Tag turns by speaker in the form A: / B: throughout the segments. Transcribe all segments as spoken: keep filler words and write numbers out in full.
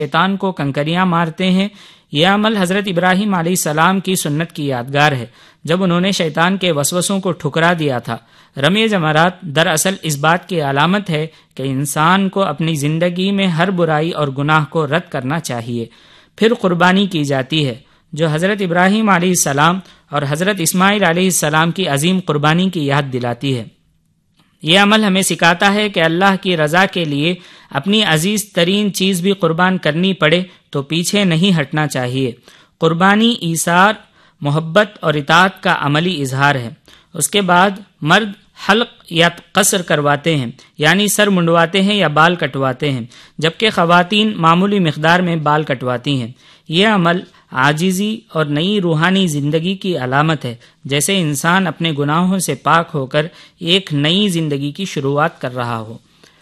A: شیطان کو کنکریاں مارتے ہیں، یہ عمل حضرت ابراہیم علیہ السلام کی سنت کی یادگار ہے جب انہوں نے شیطان کے وسوسوں کو ٹھکرا دیا تھا۔ رمی جمرات دراصل اس بات کی علامت ہے کہ انسان کو اپنی زندگی میں ہر برائی اور گناہ کو رد کرنا چاہیے۔ پھر قربانی کی جاتی ہے جو حضرت ابراہیم علیہ السلام اور حضرت اسماعیل علیہ السلام کی عظیم قربانی کی یاد دلاتی ہے۔ یہ عمل ہمیں سکھاتا ہے کہ اللہ کی رضا کے لیے اپنی عزیز ترین چیز بھی قربان کرنی پڑے تو پیچھے نہیں ہٹنا چاہیے۔ قربانی ایثار، محبت اور اطاعت کا عملی اظہار ہے۔ اس کے بعد مرد حلق یا قصر کرواتے ہیں، یعنی سر منڈواتے ہیں یا بال کٹواتے ہیں، جبکہ خواتین معمولی مقدار میں بال کٹواتی ہیں۔ یہ عمل عاجزی اور نئی روحانی زندگی کی علامت ہے، جیسے انسان اپنے گناہوں سے پاک ہو کر ایک نئی زندگی کی شروعات کر رہا ہو۔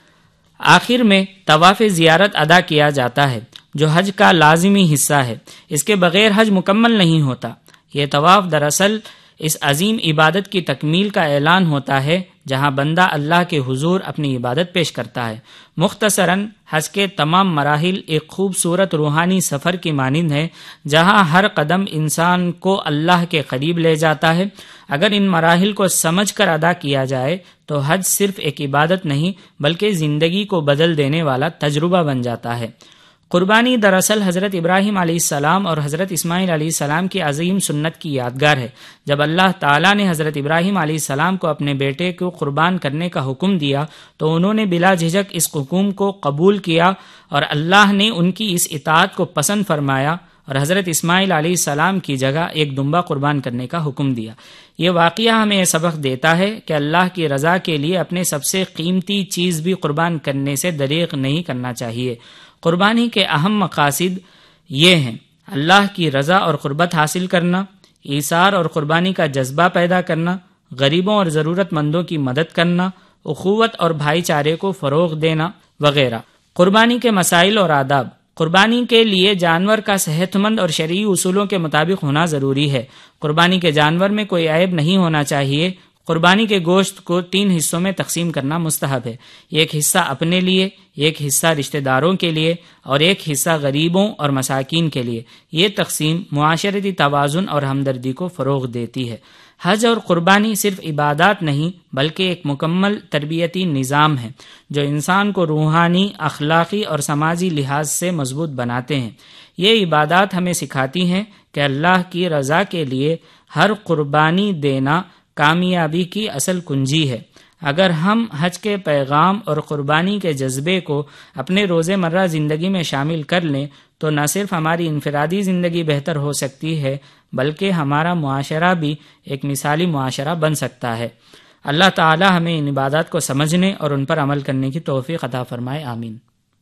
A: آخر میں طواف زیارت ادا کیا جاتا ہے جو حج کا لازمی حصہ ہے۔ اس کے بغیر حج مکمل نہیں ہوتا۔ یہ طواف دراصل اس عظیم عبادت کی تکمیل کا اعلان ہوتا ہے جہاں بندہ اللہ کے حضور اپنی عبادت پیش کرتا ہے۔ مختصراً حج کے تمام مراحل ایک خوبصورت روحانی سفر کی مانند ہے جہاں ہر قدم انسان کو اللہ کے قریب لے جاتا ہے۔ اگر ان مراحل کو سمجھ کر ادا کیا جائے تو حج صرف ایک عبادت نہیں بلکہ زندگی کو بدل دینے والا تجربہ بن جاتا ہے۔ قربانی دراصل حضرت ابراہیم علیہ السلام اور حضرت اسماعیل علیہ السلام کی عظیم سنت کی یادگار ہے۔ جب اللہ تعالیٰ نے حضرت ابراہیم علیہ السلام کو اپنے بیٹے کو قربان کرنے کا حکم دیا تو انہوں نے بلا جھجک اس حکم کو قبول کیا اور اللہ نے ان کی اس اطاعت کو پسند فرمایا اور حضرت اسماعیل علیہ السلام کی جگہ ایک دمبا قربان کرنے کا حکم دیا۔ یہ واقعہ ہمیں یہ سبق دیتا ہے کہ اللہ کی رضا کے لیے اپنے سب سے قیمتی چیز بھی قربان کرنے سے دریغ نہیں کرنا چاہیے۔ قربانی کے اہم مقاصد یہ ہیں: اللہ کی رضا اور قربت حاصل کرنا، ایثار اور قربانی کا جذبہ پیدا کرنا، غریبوں اور ضرورت مندوں کی مدد کرنا، اخوت اور بھائی چارے کو فروغ دینا وغیرہ۔ قربانی کے مسائل اور آداب۔ قربانی کے لیے جانور کا صحت مند اور شرعی اصولوں کے مطابق ہونا ضروری ہے۔ قربانی کے جانور میں کوئی عیب نہیں ہونا چاہیے۔ قربانی کے گوشت کو تین حصوں میں تقسیم کرنا مستحب ہے، ایک حصہ اپنے لیے، ایک حصہ رشتہ داروں کے لیے اور ایک حصہ غریبوں اور مساکین کے لیے۔ یہ تقسیم معاشرتی توازن اور ہمدردی کو فروغ دیتی ہے۔ حج اور قربانی صرف عبادات نہیں بلکہ ایک مکمل تربیتی نظام ہے جو انسان کو روحانی، اخلاقی اور سماجی لحاظ سے مضبوط بناتے ہیں۔ یہ عبادات ہمیں سکھاتی ہیں کہ اللہ کی رضا کے لیے ہر قربانی دینا کامیابی کی اصل کنجی ہے۔ اگر ہم حج کے پیغام اور قربانی کے جذبے کو اپنے روز مرہ زندگی میں شامل کر لیں تو نہ صرف ہماری انفرادی زندگی بہتر ہو سکتی ہے بلکہ ہمارا معاشرہ بھی ایک مثالی معاشرہ بن سکتا ہے۔ اللہ تعالی ہمیں ان عبادات کو سمجھنے اور ان پر عمل کرنے کی توفیق عطا فرمائے، آمین۔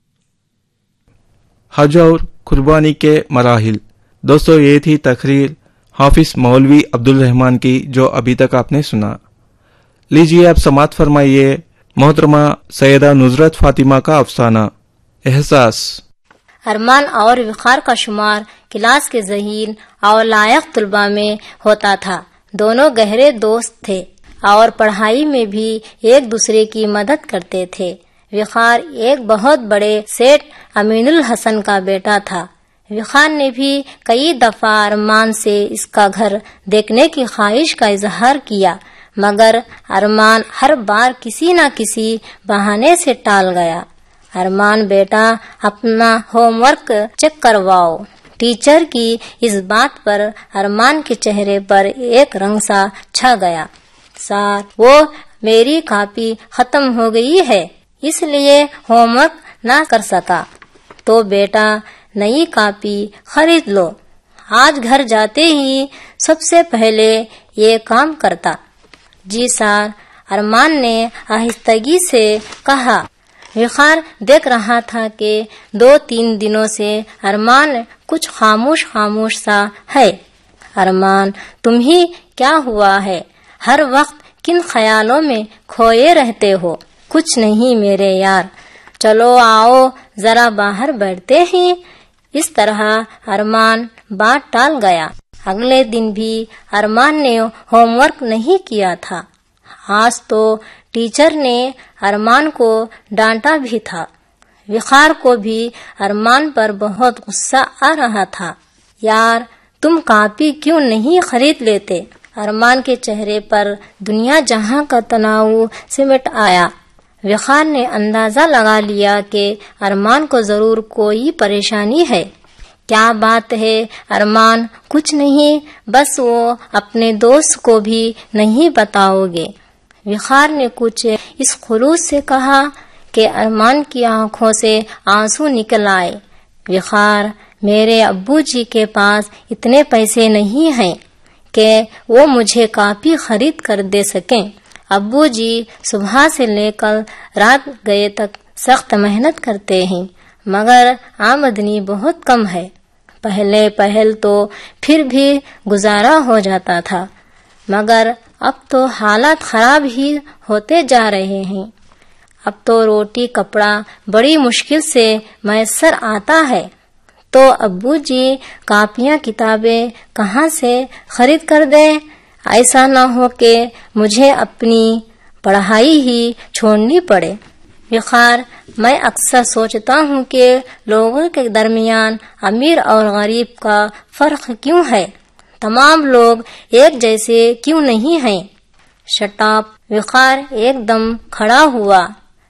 B: حج اور قربانی کے مراحل۔ دوستو، یہ تھی تقریر حافظ مولوی عبدالرحمان کی جو ابھی تک آپ نے سنا۔ لیجیے اب سماعت فرمائیے محترمہ سیدہ نصرت فاطمہ کا افسانہ احساس۔
C: ارمان اور وقار کا شمار کلاس کے ذہین اور لائق طلباء میں ہوتا تھا۔ دونوں گہرے دوست تھے اور پڑھائی میں بھی ایک دوسرے کی مدد کرتے تھے۔ وقار ایک بہت بڑے سیٹ امین الحسن کا بیٹا تھا۔ وقار نے بھی کئی دفعہ ارمان سے اس کا گھر دیکھنے کی خواہش کا اظہار کیا، مگر ارمان ہر بار کسی نہ کسی بہانے سے ٹال گیا۔ ارمان بیٹا اپنا ہوم ورک چیک کرواؤ۔ ٹیچر کی اس بات پر ارمان کے چہرے پر ایک رنگ سا چھا گیا۔ سر، وہ میری کاپی ختم ہو گئی ہے اس لیے ہوم ورک نہ کر سکا۔ تو بیٹا نئی کاپی خرید لو۔ آج گھر جاتے ہی سب سے پہلے یہ کام کرتا۔ جی سر، ارمان نے آہستگی سے کہا۔ وقار دیکھ رہا تھا کہ دو تین دنوں سے ارمان کچھ خاموش خاموش سا ہے۔ ارمان، تمہیں کیا ہوا ہے؟ ہر وقت کن خیالوں میں کھوئے رہتے ہو؟ کچھ نہیں میرے یار، چلو آؤ ذرا باہر بیٹھتے ہیں۔ اس طرح ارمان بات ٹال گیا۔ اگلے دن بھی ارمان نے ہوم ورک نہیں کیا تھا۔ آج تو ٹیچر نے ارمان کو ڈانٹا بھی تھا۔ وقار کو بھی ارمان پر بہت غصہ آ رہا تھا۔ یار تم کاپی کیوں نہیں خرید لیتے؟ ارمان کے چہرے پر دنیا جہاں کا تناؤ سمٹ آیا۔ وقار نے اندازہ لگا لیا کہ ارمان کو ضرور کوئی پریشانی ہے۔ کیا بات ہے ارمان؟ کچھ نہیں، بس وہ اپنے دوست کو بھی نہیں بتاؤ گے؟ وقار نے کچھ اس خلوص سے کہا کہ ارمان کی آنکھوں سے آنسو نکل آئے۔ وقار، میرے ابو جی کے پاس اتنے پیسے نہیں ہیں کہ وہ مجھے کاپی خرید کر دے سکیں۔ ابو جی صبح سے لے کر رات گئے تک سخت محنت کرتے ہیں، مگر آمدنی بہت کم ہے۔ پہلے پہل تو پھر بھی گزارا ہو جاتا تھا، مگر اب تو حالات خراب ہی ہوتے جا رہے ہیں۔ اب تو روٹی کپڑا بڑی مشکل سے میسر آتا ہے، تو ابو جی کاپیاں کتابیں کہاں سے خرید کر دیں؟ ایسا نہ ہو کہ مجھے اپنی پڑھائی ہی چھوڑنی پڑے۔ وقار، میں اکثر سوچتا ہوں کہ لوگوں کے درمیان امیر اور غریب کا فرق کیوں ہے؟ تمام لوگ ایک جیسے کیوں نہیں ہیں؟ Shut up! وقار ایک دم کھڑا ہوا۔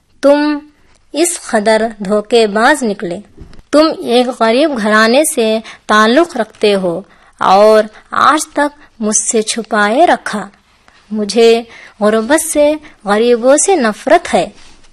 C: تم اس قدر دھوکے باز نکلے۔ تم ایک غریب گھرانے سے تعلق رکھتے ہو اور آج تک مجھ سے چھپائے رکھا۔ مجھے غربت سے، غریبوں سے نفرت ہے۔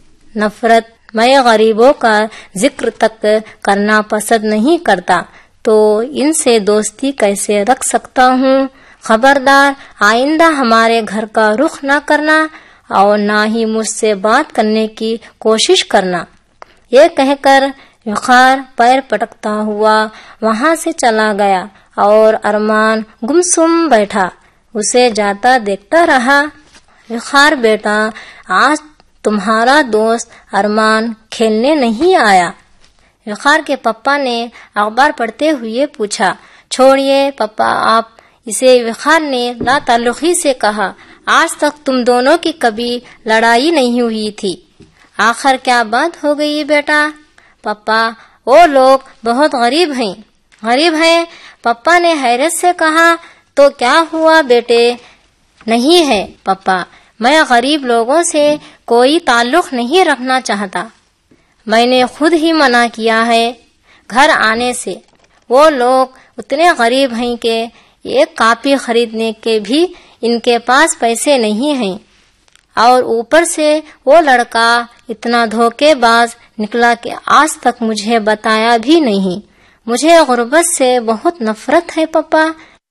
C: نفرت؟ میں غریبوں کا ذکر تک کرنا پسند نہیں کرتا، تو ان سے دوستی کیسے رکھ سکتا ہوں؟ خبردار، آئندہ ہمارے گھر کا رخ نہ کرنا اور نہ ہی مجھ سے بات کرنے کی کوشش کرنا۔ یہ کہہ کر وقار پیر پٹکتا ہوا وہاں سے چلا گیا اور ارمان گمسم بیٹھا اسے جاتا دیکھتا رہا۔ وقار بیٹا، آج تمہارا دوست ارمان کھیلنے نہیں آیا؟ وقار کے پپا نے اخبار پڑھتے ہوئے پوچھا۔ چھوڑیے پپا آپ، اسے وقار نے لا تعلقی سے کہا۔ آج تک تم دونوں کی کبھی لڑائی نہیں ہوئی تھی، آخر کیا بات ہو گئی بیٹا؟ پپا، وہ لوگ بہت غریب ہیں۔ غریب ہیں؟ پپا نے حیرت سے کہا۔ تو کیا ہوا بیٹے؟ نہیں ہے پپا، میں غریب لوگوں سے کوئی تعلق نہیں رکھنا چاہتا۔ میں نے خود ہی منع کیا ہے گھر آنے سے۔ وہ لوگ اتنے غریب ہیں کہ ایک کاپی خریدنے کے بھی ان کے پاس پیسے نہیں ہیں، اور اوپر سے وہ لڑکا اتنا دھوکے باز نکلا کہ آج تک مجھے بتایا بھی نہیں۔ مجھے غربت سے بہت نفرت ہے پپا۔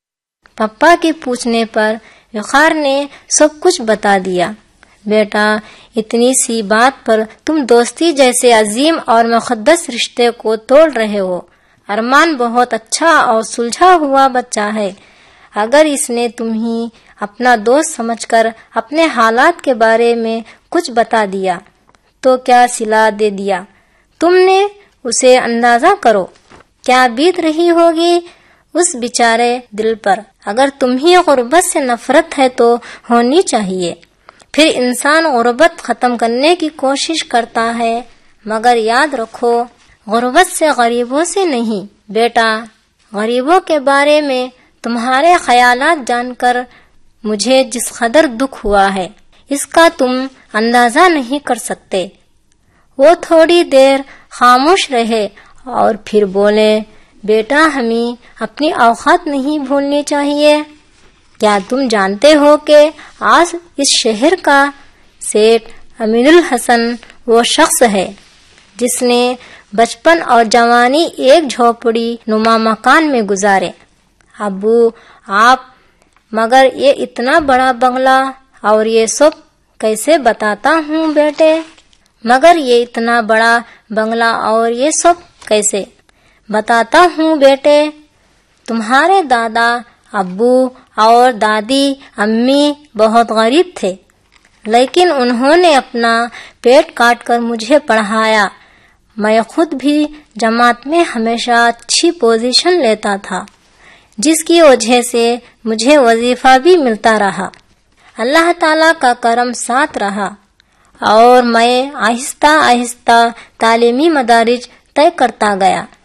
C: پپا کے پوچھنے پر وقار نے سب کچھ بتا دیا۔ بیٹا، اتنی سی بات پر تم دوستی جیسے عظیم اور مقدس رشتے کو توڑ رہے ہو۔ ارمان بہت اچھا اور سلجھا ہوا بچہ ہے۔ اگر اس نے تمہیں اپنا دوست سمجھ کر اپنے حالات کے بارے میں کچھ بتا دیا تو کیا صلہ دے دیا؟ تم نے اسے اندازہ کرو کیا بیت رہی ہوگی اس بیچارے دل پر۔ اگر تمہیں غربت سے نفرت ہے تو ہونی چاہیے، پھر انسان غربت ختم کرنے کی کوشش کرتا ہے، مگر یاد رکھو غربت سے غریبوں سے نہیں۔ بیٹا، غریبوں کے بارے میں تمہارے خیالات جان کر مجھے جس قدر دکھ ہوا ہے اس کا تم اندازہ نہیں کر سکتے۔ وہ تھوڑی دیر خاموش رہے اور پھر بولے، بیٹا ہمیں اپنی اوقات نہیں بھولنی چاہیے۔ کیا تم جانتے ہو کہ آج اس شہر کا سیٹھ امین الحسن وہ شخص ہے جس نے بچپن اور جوانی ایک جھوپڑی نما مکان میں گزارے؟ ابو آپ، مگر یہ اتنا بڑا بنگلہ اور یہ سب کیسے بتاتا ہوں بیٹے؟ مگر یہ اتنا بڑا بنگلہ اور یہ سب کیسے بتاتا ہوں بیٹے؟ تمہارے دادا ابو اور دادی امی بہت غریب تھے، لیکن انہوں نے اپنا پیٹ کاٹ کر مجھے پڑھایا۔ میں خود بھی جماعت میں ہمیشہ اچھی پوزیشن لیتا تھا، جس کی وجہ سے مجھے وظیفہ بھی ملتا رہا۔ اللہ تعالیٰ کا کرم ساتھ رہا اور میں آہستہ آہستہ تعلیمی مدارج طے کرتا گیا.